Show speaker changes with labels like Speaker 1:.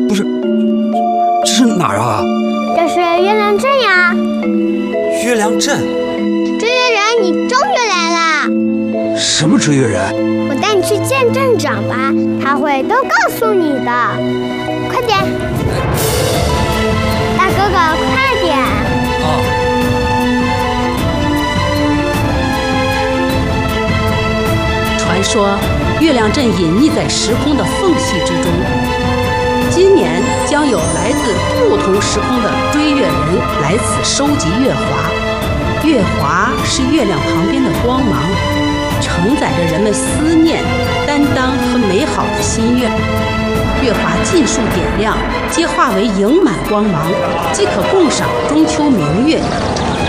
Speaker 1: 不是，这是哪儿啊？
Speaker 2: 这是月亮镇呀。
Speaker 1: 月亮镇？
Speaker 2: 追月人，你终于来啦！
Speaker 1: 什么追月人？
Speaker 2: 我带你去见镇长吧，他会都告诉你的。快点，大哥哥，快点！
Speaker 3: 传说月亮镇隐匿在时空的缝隙之中，今年将有来自不同时空的追月人来此收集月华。月华是月亮旁边的光芒，承载着人们思念、担当和美好的心愿。月华尽数点亮，皆化为盈满光芒，即可共赏中秋明月。